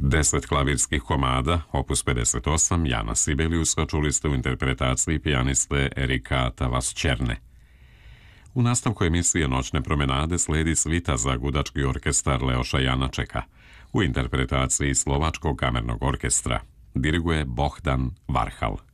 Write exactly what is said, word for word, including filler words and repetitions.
Deset klavirskih komada, opus pedeset osam, Jana Sibeliusa, čuli ste u interpretaciji pijaniste Erika Tavasčerne. U nastavku emisije Noćne promenade sledi svita za gudački orkestar Leoša Janačeka u interpretaciji Slovačkog kamernog orkestra. Diriguje Bohdan Varhal.